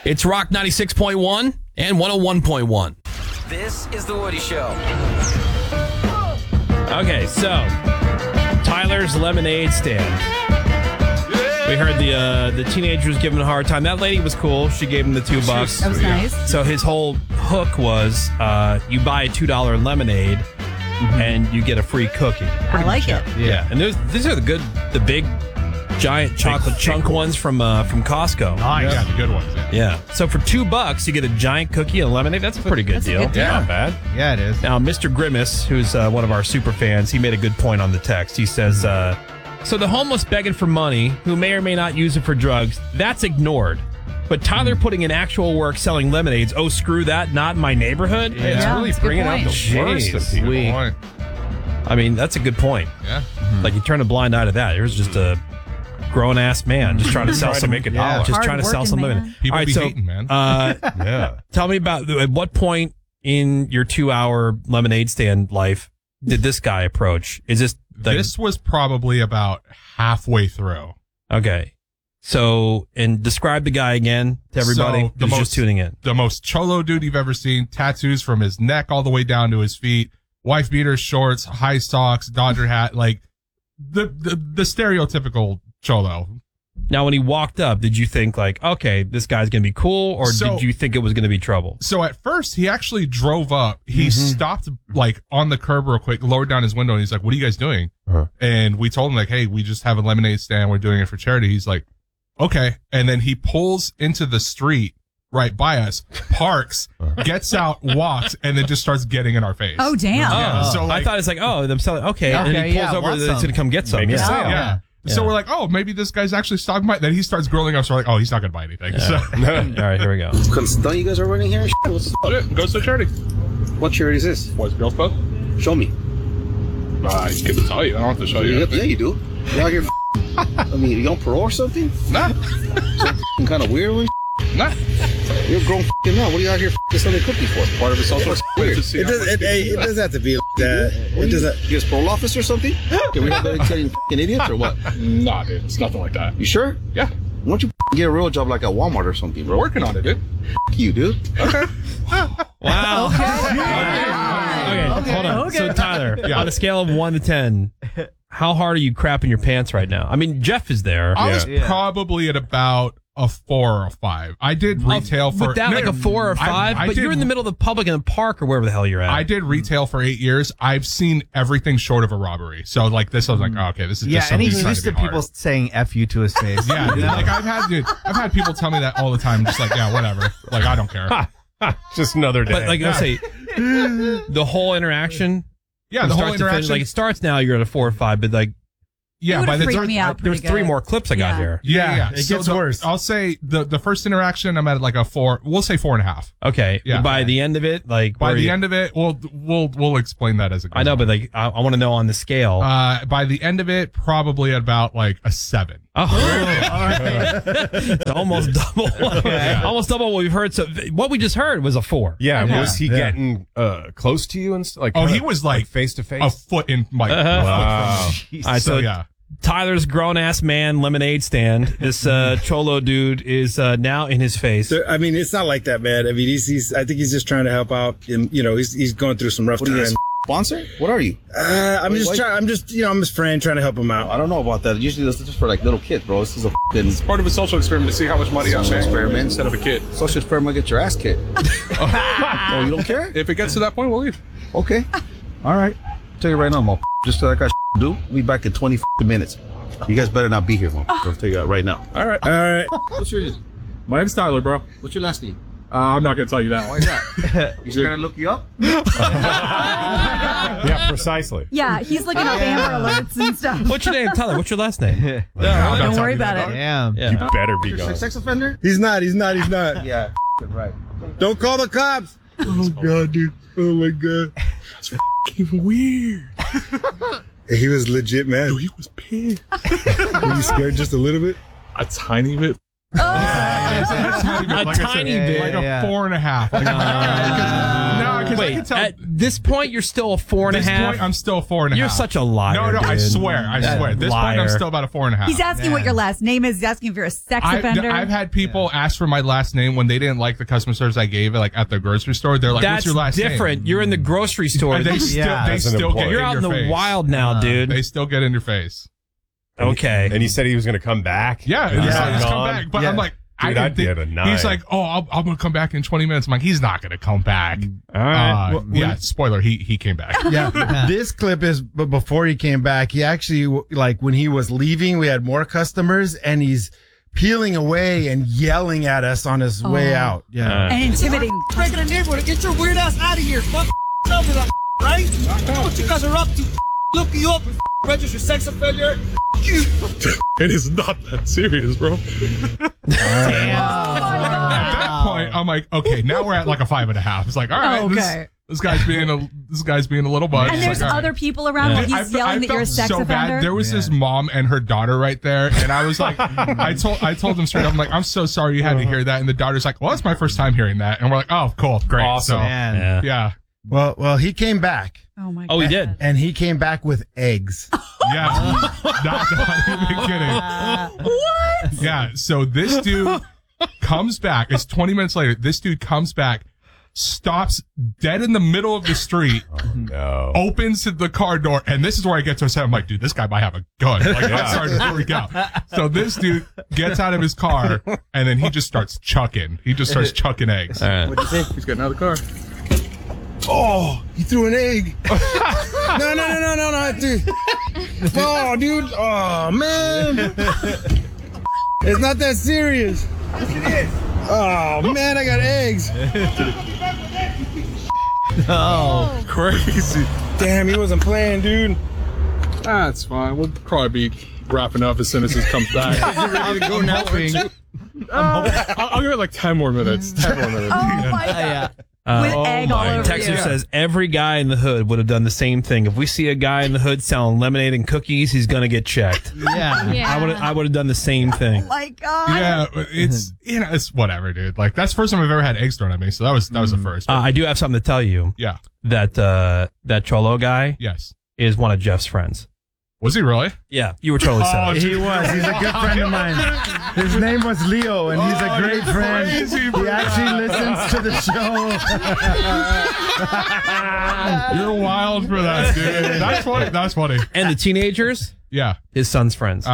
It's Rock 96.1 and 101.1. This is The Woody Show. Okay, so Tyler's lemonade stand. We heard the teenager was giving him a hard time. That lady was cool. She gave him the $2. That was nice. So his whole hook was you buy a $2 lemonade and you get a free cookie. I like it. Yeah, and these are the big, giant chocolate chunk ones from Costco. Nice. Yeah, the good ones. Yeah. So for $2, you get a giant cookie and lemonade. That's a pretty good That's a deal. good deal. Yeah, not bad. Yeah, it is. Now, Mr. Grimace, who's one of our super fans, he made a good point on the text. He says, so the homeless begging for money, who may or may not use it for drugs, that's ignored. But Tyler putting in actual work selling lemonades, oh, screw that, not in my neighborhood? Yeah, it's Yeah, really that's a good bringing out point. the worst of people. Sweet. I mean, that's a good point. Yeah. Like, you turn a blind eye to that. There's just a grown-ass man just trying to sell Trying to some make a dollar. Just trying to sell some Hard-working lemonade. man. People All right, be so, hating, man. Yeah. tell me about, at what point in your 2-hour lemonade stand life did this guy approach? Is this... This was probably about halfway through. Okay. So, and describe the guy again to everybody So, the who's most- just tuning in. The most cholo dude you've ever seen. Tattoos from his neck all the way down to his feet. Wife beater shorts, high socks, Dodger hat. Like the stereotypical cholo. Now, when he walked up, did you think like, okay, this guy's going to be cool, or So- did you think it was going to be trouble? So at first he actually drove up. He stopped like on the curb real quick, lowered down his window, and he's like, "What are you guys doing?" And we told him like, "Hey, we just have a lemonade stand. We're doing it for charity." He's like, "Okay." And then he pulls into the street right by us, parks, gets out, walks, and then just starts getting in our face. Oh, damn. Yeah, so I like, thought it's like, oh, them selling. Okay, and then Okay, he pulls yeah, over. want He's going some. to come get some. Make a Yeah. sale. yeah. So Yeah. we're like, oh, maybe this guy's actually stopping by. Then he starts grilling us. We're like, oh, he's not going to buy anything. So All right, here we go. Don't you guys are running here? What's goes to charity. what charity is this? What's Girls Club? Show me. I get to tell you. I don't have to show you. Yeah, you do. You out here? I mean, you on parole or something? Nah, Some kind of weird one? nah. You're a grown man. What are you out here selling cookies for? Part of the social weird. It doesn't have to be like that. It doesn't. You guys parole office or something? Can we have that telling idiots or what? Nah, dude. It's nothing like that. You sure? Yeah. Why don't you get a real job like at Walmart or something, We're bro? working on it, dude. You, dude. Okay. Wow. Okay, hold on. Okay. So, Tyler, Yeah. on a scale of 1 to 10, how hard are you crapping your pants right now? I mean, Jeff is there. I was probably at about a 4 or a 5. I did retail for... With that, no, like no, a 4 or 5? I But you're did- in the middle of the public in the park or wherever the hell you're at. I did retail for 8 years. I've seen everything short of a robbery. So like this, I was like, oh, okay, this is Yeah, just and something he's trying used to to be people hard. saying F you to his face. Yeah, dude, like I've had people tell me that all the time. Just like, yeah, whatever. Like I don't care. Just another day. But like, let's say the whole interaction. Yeah, from the whole start to finish, interaction. like it starts now, you're at a 4 or 5, but like Yeah, by the freaked time me out there's pretty 3 good. more clips I got Yeah. here. Yeah, it gets worse. I'll say the first interaction, I'm at like a 4. We'll say 4.5. Okay, Yeah. by the end of it, like By the end of it, we'll explain that as it goes. I know, on. but like I want to know on the scale. By the end of it, probably at about like a 7. Oh, it's almost double. Almost double what we've heard. So what we just heard was a 4. Yeah, Yeah. was he getting close to you and like? Oh, kinda, he was like face to a face. foot in like. Wow. All right, so yeah. Tyler's grown ass man lemonade stand. This cholo dude is now in his face. I mean, it's not like that, man. I mean, he's. I think he's just trying to help out. And, you know, he's going through some rough What are you times. sponsor? What are you? I'm just What? trying. I'm just, I'm his friend trying to help him I out. don't know about that. Usually this is just for like little kids, bro. This is a fucking Part of a social experiment to see how much money Social experiment. instead of a kid. social experiment. Get your ass kicked. Oh, you don't care? If it gets to that point, we'll leave. Okay. All right. Tell you right now, motherfucker. Just like I do. We'll be back in 20 minutes. You guys better not be here, motherfucker. I'll tell you that right now. All right. All right. What's your name? My name's Tyler, bro. What's your last name? I'm not gonna tell you that. Why is that? You gonna look you up? Yeah, precisely. Yeah, he's looking up Amber Alerts and stuff. What's your name, Tyler? What's your last name? Don't worry about it. Damn. Yeah. You better be You're a gone. sex offender? He's not. Yeah. Right. Don't call the cops. Oh God, dude. Oh my God. That's weird. He was legit, man. He was pissed. Were you scared just a little bit? A tiny bit. Oh, It's not even, A like I said, tiny bit. like a 4.5. Like, no, because I Wait, can tell. at this point, you're still a 4.5. This point, I'm still 4.5. You're such a liar. No, I dude. swear. At this point, I'm still about a 4.5. He's asking what your last name is. He's asking if you're a sex offender. I've had people ask for my last name when they didn't like the customer service I gave it, like at the grocery store. They're like, That's "What's your last different. name?" You're in the grocery store. And they still get You're in out your in the face. wild now, dude. They still get in your face. Okay. And he said he was going to come back. Yeah, And he's he's like, "Let's come gone. back." But I'm like, Dude, I'd be at a 9. He's like, "Oh, I'm gonna come back in 20 minutes." I'm like, "He's not gonna come back." All right. Yeah, spoiler, he came back. Yeah, this clip is before he came back. He actually, like, when he was leaving, we had more customers, and he's peeling away and yelling at us on his way out. Yeah. And intimidating. Breaking the neighborhood. Get your weird ass out of here. Fuck over that, right? What you guys are up to? Look you up and register sex offender. It is not that serious, bro. At that point, I'm like, okay, now we're at like a 5.5. It's like, all right, Okay. this guy's being a little bud. And It's there's like, all other right. people around while he's yelling that you're a felt sex so offender. bad. There was this mom and her daughter right there, and I was like, I told them straight up, I'm like, I'm so sorry you had to hear that. And the daughter's like, well, it's my first time hearing that. And we're like, oh, cool, great, Awesome. So, Yeah. yeah, Well, he came back, Oh my god. Oh, he did. and he came back with eggs. yeah, not even kidding. What? Yeah, so this dude comes back. It's 20 minutes later. This dude comes back, stops dead in the middle of the street, No. opens the car door, and this is where I get to upset. I'm like, dude, this guy might have a gun. Like, I'm starting to freak out. So this dude gets out of his car, and then he just starts chucking. He just starts chucking eggs. What'd you think? He's got another car. Oh, he threw an egg. No, dude. Oh, dude. Oh, man. It's not that serious. It is. Oh, man, I got eggs. Oh, crazy. Damn, he wasn't playing, dude. Ah, it's fine. We'll probably be wrapping up as soon as he comes back. I'm hoping. I'll give it like 10 more minutes. 10 more minutes. Oh my god. With egg all over Texter you. says every guy in the hood would have done the same thing. If we see a guy in the hood selling lemonade and cookies, he's gonna get checked. Yeah. I would have done the same thing. Oh my god. Yeah, but it's it's whatever, dude. Like that's the first time I've ever had eggs thrown at me, so that was the first. I do have something to tell you. Yeah. That Cholo guy Yes. is one of Jeff's friends. Was he really? Yeah, you were totally set up. He was. He's a good friend of mine. His name was Leo, and he's a great friend. crazy, He bro. actually listens to the show. You're wild for that, dude. That's funny. That's funny. And the teenagers, Yeah. his son's friends.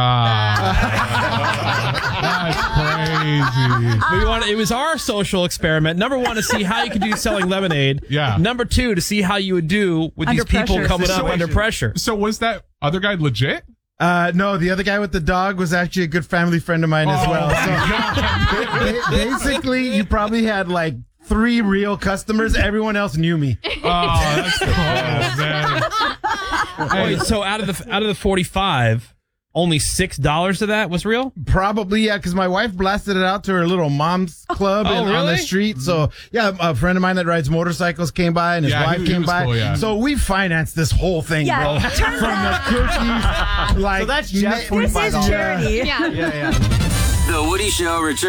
That's crazy. It was our social experiment. Number one, to see how you could do selling lemonade. Yeah. Number two, to see how you would do with Under these people pressure. coming up So- under pressure. So was that other guy legit? No, the other guy with the dog was actually a good family friend of mine as well. So basically, you probably had like 3 real customers. Everyone else knew me. Oh, that's cool, man. Wait, so out of the 45, only $6 of that was real? Probably, yeah, because my wife blasted it out to her little mom's club Oh, on the really? street. So, yeah, a friend of mine that rides motorcycles came by and his Yeah, wife he came was by. cool, yeah. So we financed this whole thing, Yeah, bro. turns From the cookies. Like, So that's Jeff This is charity. Yeah. The Woody Show returns.